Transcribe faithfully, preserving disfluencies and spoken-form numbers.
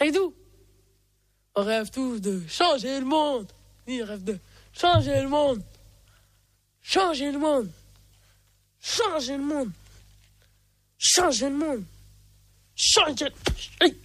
Avec nous. On rêve tous de changer le monde. Oui, on rêve de changer le monde. Changer le monde. Changer le monde. Changer le monde. Changer...